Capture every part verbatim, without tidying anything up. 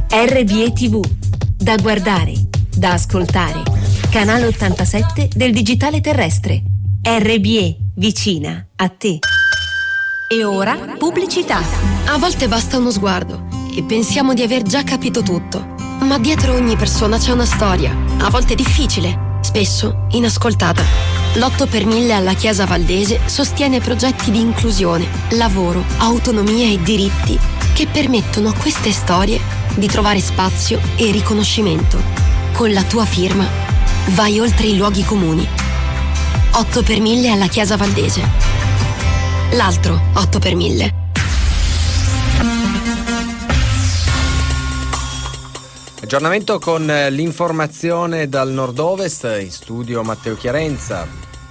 R B E T V, da guardare, da ascoltare. Canale ottantasette del digitale terrestre. R B E, vicina a te. E ora, pubblicità. A volte basta uno sguardo e pensiamo di aver già capito tutto. Ma dietro ogni persona c'è una storia, a volte difficile, spesso inascoltata. L'otto per mille alla Chiesa Valdese sostiene progetti di inclusione, lavoro, autonomia e diritti che permettono a queste storie di trovare spazio e riconoscimento. Con la tua firma vai oltre i luoghi comuni. otto per mille alla Chiesa Valdese. L'altro otto per mille. Aggiornamento con l'informazione dal nord-ovest, in studio Matteo Chiarenza.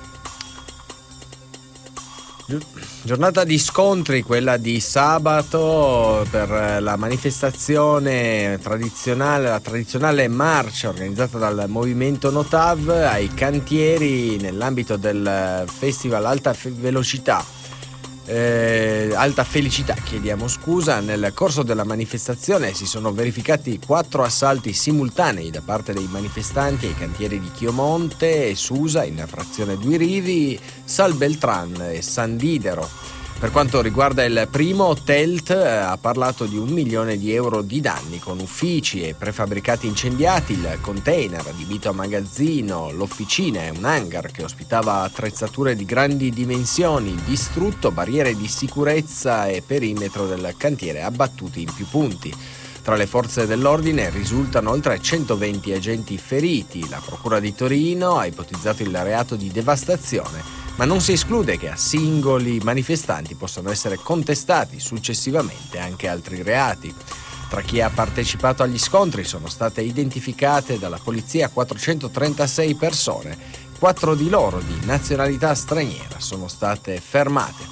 Giornata di scontri, quella di sabato, per la manifestazione tradizionale, la tradizionale marcia organizzata dal movimento Notav ai cantieri nell'ambito del Festival Alta Velocità. Eh, alta felicità, chiediamo scusa. Nel corso della manifestazione si sono verificati quattro assalti simultanei da parte dei manifestanti ai cantieri di Chiomonte e Susa, in frazione Due Rivi, Sal Beltran e San Didero. Per quanto riguarda il primo, Telt ha parlato di un milione di euro di danni, con uffici e prefabbricati incendiati, il container adibito a magazzino, l'officina e un hangar che ospitava attrezzature di grandi dimensioni, distrutto, barriere di sicurezza e perimetro del cantiere abbattuti in più punti. Tra le forze dell'ordine risultano oltre centoventi agenti feriti. La Procura di Torino ha ipotizzato il reato di devastazione, ma non si esclude che a singoli manifestanti possano essere contestati successivamente anche altri reati. Tra chi ha partecipato agli scontri sono state identificate dalla polizia quattrocentotrentasei persone, quattro di loro di nazionalità straniera sono state fermate.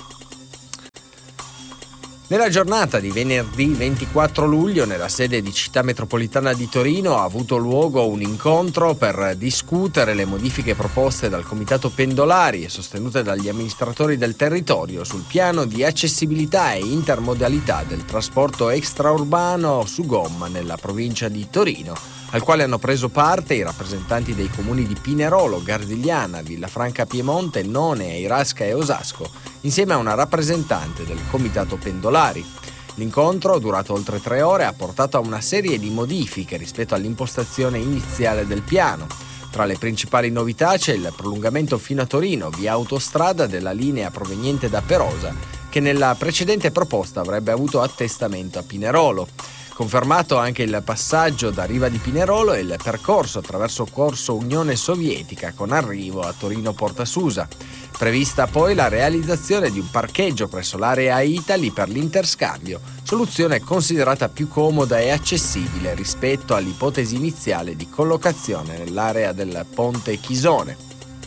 Nella giornata di venerdì ventiquattro luglio, nella sede di Città Metropolitana di Torino, ha avuto luogo un incontro per discutere le modifiche proposte dal Comitato Pendolari e sostenute dagli amministratori del territorio sul piano di accessibilità e intermodalità del trasporto extraurbano su gomma nella provincia di Torino, al quale hanno preso parte i rappresentanti dei comuni di Pinerolo, Gardigliana, Villafranca Piemonte, None, Eirasca e Osasco, insieme a una rappresentante del Comitato Pendolari. L'incontro, durato oltre tre ore, ha portato a una serie di modifiche rispetto all'impostazione iniziale del piano. Tra le principali novità c'è il prolungamento fino a Torino, via autostrada, della linea proveniente da Perosa, che nella precedente proposta avrebbe avuto attestamento a Pinerolo. Confermato anche il passaggio da Riva di Pinerolo e il percorso attraverso Corso Unione Sovietica con arrivo a Torino Porta Susa. Prevista poi la realizzazione di un parcheggio presso l'area Itali per l'interscambio, soluzione considerata più comoda e accessibile rispetto all'ipotesi iniziale di collocazione nell'area del Ponte Chisone.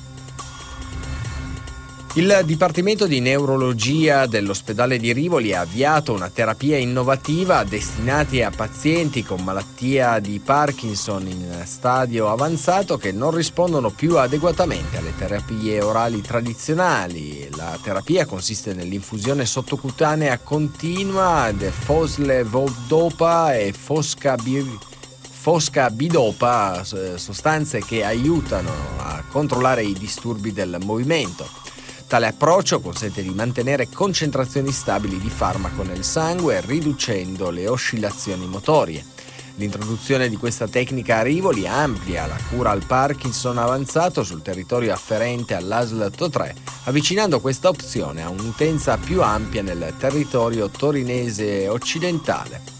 Il Dipartimento di Neurologia dell'ospedale di Rivoli ha avviato una terapia innovativa destinata a pazienti con malattia di Parkinson in stadio avanzato che non rispondono più adeguatamente alle terapie orali tradizionali. La terapia consiste nell'infusione sottocutanea continua di Foslevodopa e Foscabir Fosca bidopa, sostanze che aiutano a controllare i disturbi del movimento. Tale approccio consente di mantenere concentrazioni stabili di farmaco nel sangue, riducendo le oscillazioni motorie. L'introduzione di questa tecnica a Rivoli amplia la cura al Parkinson avanzato sul territorio afferente all'A S L T O tre, avvicinando questa opzione a un'utenza più ampia nel territorio torinese occidentale.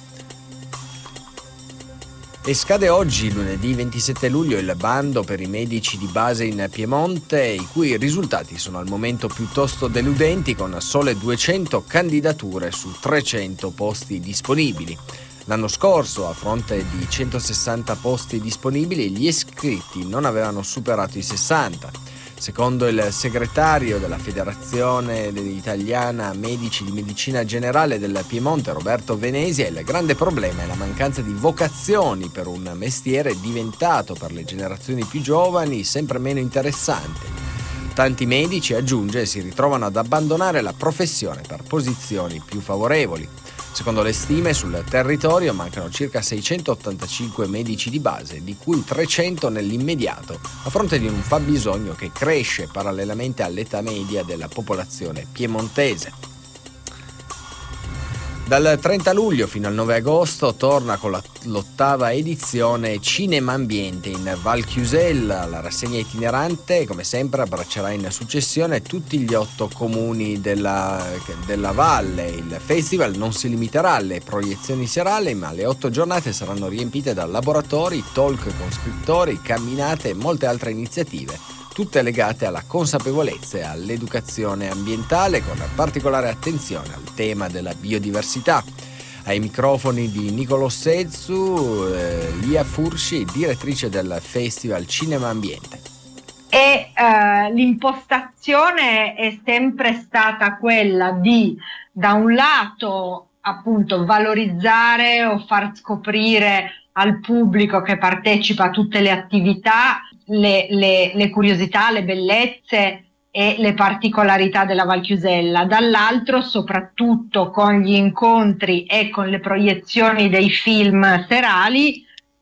E scade oggi, lunedì ventisette luglio, il bando per i medici di base in Piemonte, i cui risultati sono al momento piuttosto deludenti, con sole duecento candidature su trecento posti disponibili. L'anno scorso, a fronte di centosessanta posti disponibili, gli iscritti non avevano superato i sessanta. Secondo il segretario della Federazione Italiana Medici di Medicina Generale del Piemonte, Roberto Venesia, il grande problema è la mancanza di vocazioni per un mestiere diventato per le generazioni più giovani sempre meno interessante. Tanti medici, aggiunge, si ritrovano ad abbandonare la professione per posizioni più favorevoli. Secondo le stime, sul territorio mancano circa seicentottantacinque medici di base, di cui trecento nell'immediato, a fronte di un fabbisogno che cresce parallelamente all'età media della popolazione piemontese. Dal trenta luglio fino al nove agosto torna con la, l'ottava edizione Cinema Ambiente in Val Chiusella. La rassegna itinerante, come sempre, abbraccerà in successione tutti gli otto comuni della, della valle. Il festival non si limiterà alle proiezioni serali, ma le otto giornate saranno riempite da laboratori, talk con scrittori, camminate e molte altre iniziative, tutte legate alla consapevolezza e all'educazione ambientale, con particolare attenzione al tema della biodiversità. Ai microfoni di Niccolò Sezzu, eh, Lia Furci, direttrice del Festival Cinema Ambiente. E eh, l'impostazione è sempre stata quella di, da un lato, appunto, valorizzare o far scoprire al pubblico che partecipa a tutte le attività Le, le, le curiosità, le bellezze e le particolarità della Val Chiusella, dall'altro soprattutto con gli incontri e con le proiezioni dei film serali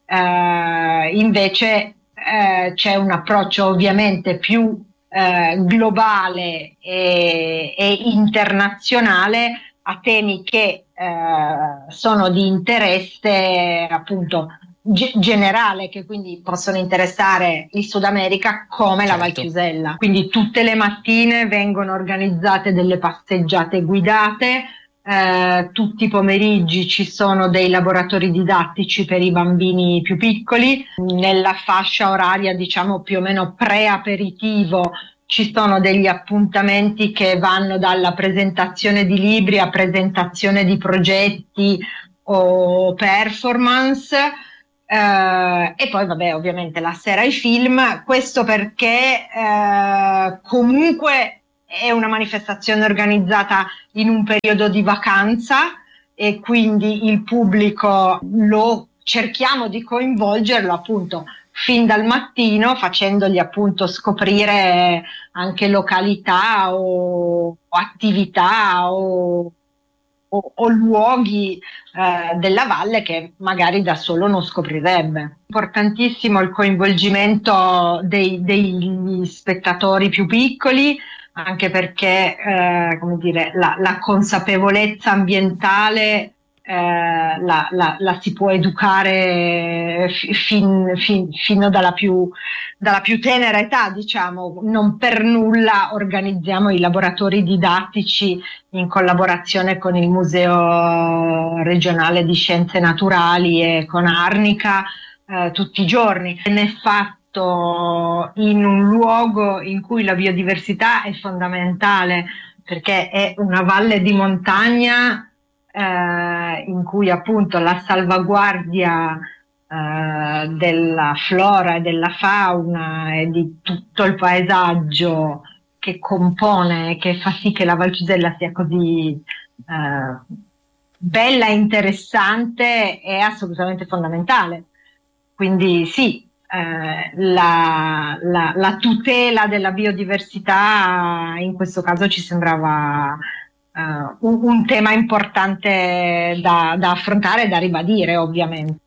eh, invece eh, c'è un approccio ovviamente più eh, globale e, e internazionale a temi che eh, sono di interesse appunto generale, che quindi possono interessare il Sud America, come certo. La Val Chiusella. Quindi tutte le mattine vengono organizzate delle passeggiate guidate, eh, tutti i pomeriggi ci sono dei laboratori didattici per i bambini più piccoli. Nella fascia oraria, diciamo più o meno pre-aperitivo, ci sono degli appuntamenti che vanno dalla presentazione di libri a presentazione di progetti o performance. Uh, e poi vabbè, ovviamente la sera i film, questo perché uh, comunque è una manifestazione organizzata in un periodo di vacanza e quindi il pubblico lo cerchiamo di coinvolgerlo appunto fin dal mattino, facendogli appunto scoprire anche località o, o attività o O, o luoghi eh, della valle che magari da solo non scoprirebbe. Importantissimo il coinvolgimento dei, degli spettatori più piccoli, anche perché eh, come dire, la, la consapevolezza ambientale eh, la, la, la si può educare fin, fin, fino dalla più, dalla più tenera età, diciamo. Non per nulla organizziamo i laboratori didattici in collaborazione con il Museo regionale di Scienze Naturali e con Arnica eh, tutti i giorni. Ne è fatto in un luogo in cui la biodiversità è fondamentale, perché è una valle di montagna eh, in cui appunto la salvaguardia eh, della flora e della fauna e di tutto il paesaggio che compone, che fa sì che la Val Chiusella sia così eh, bella e interessante, è assolutamente fondamentale. Quindi sì, eh, la, la, la tutela della biodiversità in questo caso ci sembrava eh, un, un tema importante da, da affrontare e da ribadire, ovviamente.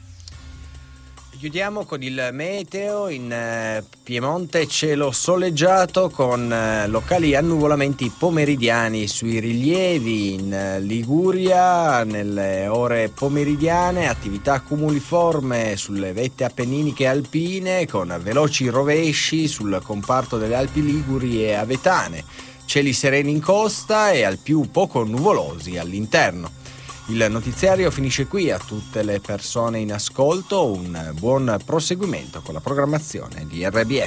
Chiudiamo con il meteo. In eh, Piemonte cielo soleggiato con eh, locali annuvolamenti pomeridiani sui rilievi. In eh, Liguria nelle ore pomeridiane attività cumuliforme sulle vette appenniniche alpine con veloci rovesci sul comparto delle Alpi Liguri e Avetane. Cieli sereni in costa e al più poco nuvolosi all'interno. Il notiziario finisce qui. A tutte le persone in ascolto un buon proseguimento con la programmazione di R B E.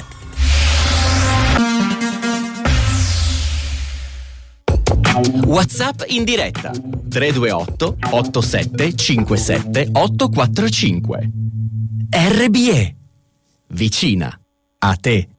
WhatsApp in diretta tre due otto otto sette cinque sette otto quattro cinque. R B E, vicina a te.